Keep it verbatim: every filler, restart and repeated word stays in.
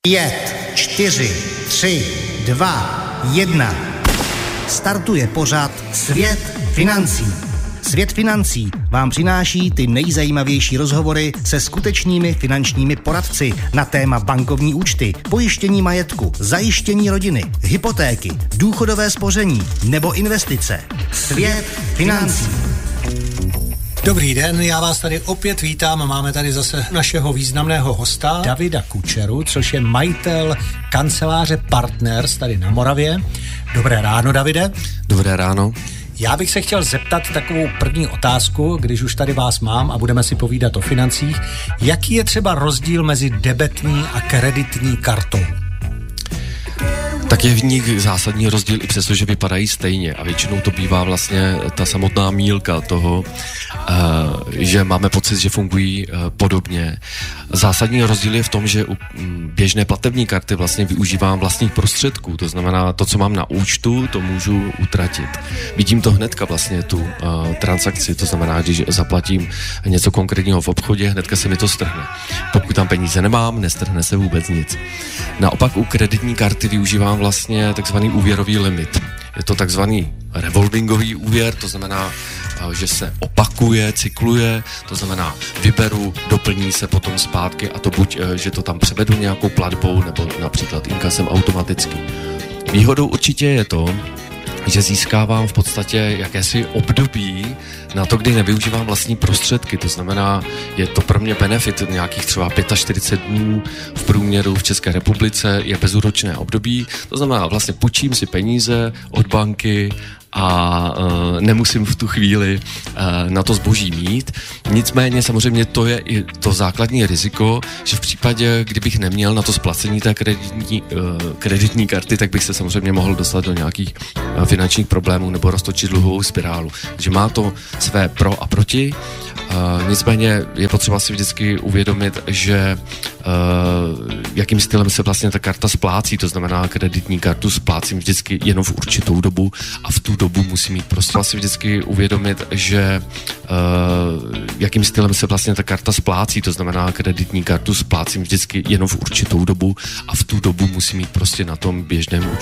Pět, čtyři, tři, dva, jedna. Startuje pořad Svět financí. Svět financí vám přináší ty nejzajímavější rozhovory se skutečnými finančními poradci na téma bankovní účty, pojištění majetku, zajištění rodiny, hypotéky, důchodové spoření nebo investice. Svět financí. Dobrý den, já vás tady opět vítám. Máme tady zase našeho významného hosta, Davida Kučeru, což je majitel kanceláře Partners tady na Moravě. Dobré ráno, Davide. Dobré ráno. Já bych se chtěl zeptat takovou první otázku, když už tady vás mám a budeme si povídat o financích. Jaký je třeba rozdíl mezi debetní a kreditní kartou? Tak je v nich zásadní rozdíl i přesto, že vypadají stejně a většinou to bývá vlastně ta samotná mýlka toho, že máme pocit, že fungují podobně. Zásadní rozdíl je v tom, že u běžné platební karty vlastně využívám vlastních prostředků, to znamená to, co mám na účtu, to můžu utratit. Vidím to hnedka vlastně tu transakci, to znamená, když zaplatím něco konkrétního v obchodě, hnedka se mi to strhne. Pokud tam peníze nemám, nestrhne se vůbec nic. Naopak u kreditní karty využívám vlastně takzvaný úvěrový limit. Je to takzvaný revolvingový úvěr, to znamená, že se opakuje, cykluje, to znamená vyberu, doplní se potom zpátky a to buď, že to tam převedu nějakou platbou nebo například inkasem automaticky. Výhodou určitě je to, že získávám v podstatě jakési období na to, kdy nevyužívám vlastní prostředky. To znamená, je to pro mě benefit nějakých třeba čtyřicet pět dnů v průměru v České republice je bezúročné období. To znamená, vlastně půjčím si peníze od banky a uh, nemusím v tu chvíli uh, na to zboží mít. Nicméně samozřejmě to je i to základní riziko, že v případě, kdybych neměl na to splacení té kreditní, uh, kreditní karty, tak bych se samozřejmě mohl dostat do nějakých uh, finančních problémů nebo roztočit dluhovou spirálu. Takže má to své pro a proti. Uh, nicméně je potřeba si vždycky uvědomit, že uh, jakým stylem se vlastně ta karta splácí, to znamená kreditní kartu splácím vždycky jenom v určitou dobu a v tu dobu musím mít prostě si vždycky uvědomit, že uh, jakým stylem se vlastně ta karta splácí, to znamená kreditní kartu splácím vždycky jenom v určitou dobu a v tu dobu musím mít prostě na tom běžném účtu